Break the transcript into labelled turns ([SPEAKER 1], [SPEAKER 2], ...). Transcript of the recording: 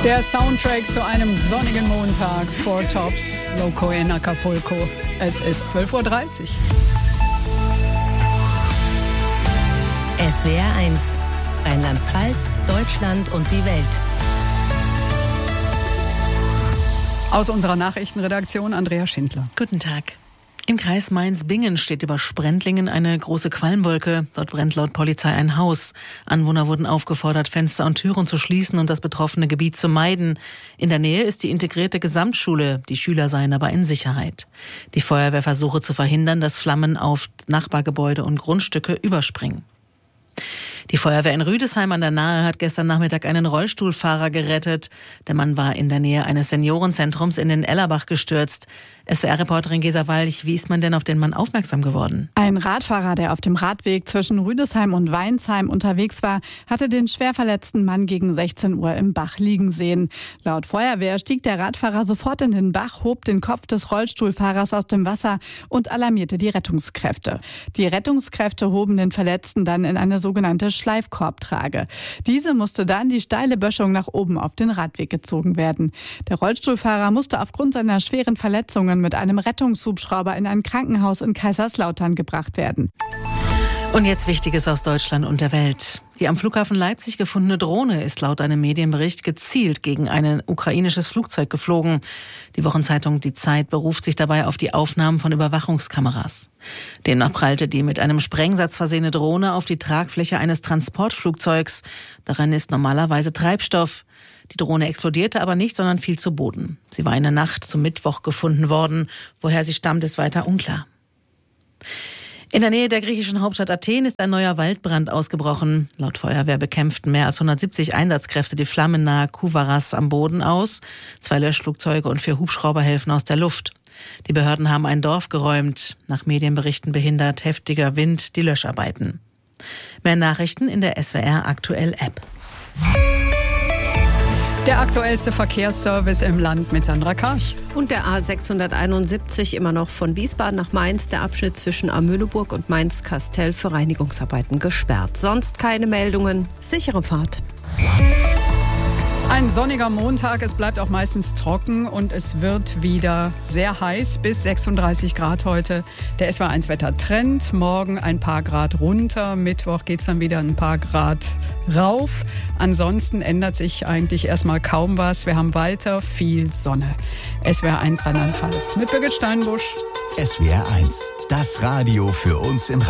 [SPEAKER 1] Der Soundtrack zu einem sonnigen Montag. Four Tops, Loco in Acapulco. Es ist 12:30 Uhr.
[SPEAKER 2] SWR 1, Rheinland-Pfalz, Deutschland und die Welt.
[SPEAKER 1] Aus unserer Nachrichtenredaktion Andrea Schindler.
[SPEAKER 3] Guten Tag. Im Kreis Mainz-Bingen steht über Sprendlingen eine große Qualmwolke. Dort brennt laut Polizei ein Haus. Anwohner wurden aufgefordert, Fenster und Türen zu schließen und das betroffene Gebiet zu meiden. In der Nähe ist die integrierte Gesamtschule. Die Schüler seien aber in Sicherheit. Die Feuerwehr versuche zu verhindern, dass Flammen auf Nachbargebäude und Grundstücke überspringen. Die Feuerwehr in Rüdesheim an der Nahe hat gestern Nachmittag einen Rollstuhlfahrer gerettet. Der Mann war in der Nähe eines Seniorenzentrums in den Ellerbach gestürzt. SWR-Reporterin Gesa Walch, wie ist man denn auf den Mann aufmerksam geworden?
[SPEAKER 4] Ein Radfahrer, der auf dem Radweg zwischen Rüdesheim und Weinsheim unterwegs war, hatte den schwer verletzten Mann gegen 16 Uhr im Bach liegen sehen. Laut Feuerwehr stieg der Radfahrer sofort in den Bach, hob den Kopf des Rollstuhlfahrers aus dem Wasser und alarmierte die Rettungskräfte. Die Rettungskräfte hoben den Verletzten dann in eine sogenannte Schleifkorbtrage. Diese musste dann die steile Böschung nach oben auf den Radweg gezogen werden. Der Rollstuhlfahrer musste aufgrund seiner schweren Verletzungen mit einem Rettungshubschrauber in ein Krankenhaus in Kaiserslautern gebracht werden.
[SPEAKER 3] Und jetzt Wichtiges aus Deutschland und der Welt. Die am Flughafen Leipzig gefundene Drohne ist laut einem Medienbericht gezielt gegen ein ukrainisches Flugzeug geflogen. Die Wochenzeitung Die Zeit beruft sich dabei auf die Aufnahmen von Überwachungskameras. Demnach prallte die mit einem Sprengsatz versehene Drohne auf die Tragfläche eines Transportflugzeugs. Darin ist normalerweise Treibstoff. Die Drohne explodierte aber nicht, sondern fiel zu Boden. Sie war in der Nacht zum Mittwoch gefunden worden. Woher sie stammt, ist weiter unklar. In der Nähe der griechischen Hauptstadt Athen ist ein neuer Waldbrand ausgebrochen. Laut Feuerwehr bekämpften mehr als 170 Einsatzkräfte die Flammen nahe Kouvaras am Boden aus. 2 Löschflugzeuge und 4 Hubschrauber helfen aus der Luft. Die Behörden haben ein Dorf geräumt. Nach Medienberichten behindert heftiger Wind die Löscharbeiten. Mehr Nachrichten in der SWR Aktuell App.
[SPEAKER 1] Der aktuellste Verkehrsservice im Land mit Sandra Karch.
[SPEAKER 5] Und der A671 immer noch von Wiesbaden nach Mainz, der Abschnitt zwischen Amöneburg und Mainz-Kastel für Reinigungsarbeiten gesperrt. Sonst keine Meldungen. Sichere Fahrt.
[SPEAKER 1] Ein sonniger Montag, es bleibt auch meistens trocken und es wird wieder sehr heiß, bis 36 Grad heute. Der SWR1-Wetter-Trend, morgen ein paar Grad runter, Mittwoch geht es dann wieder ein paar Grad rauf. Ansonsten ändert sich eigentlich erstmal kaum was, wir haben weiter viel Sonne. SWR1 Rheinland-Pfalz mit Birgit Steinbusch.
[SPEAKER 6] SWR1, das Radio für uns im